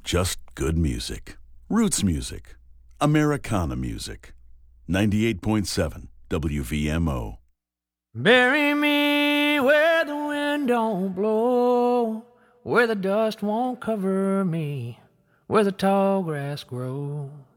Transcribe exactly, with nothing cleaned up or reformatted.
just good music. Roots music. Americana music. ninety-eight point seven W V M O. Bury me where the wind don't blow, where the dust won't cover me, where the tall grass grows.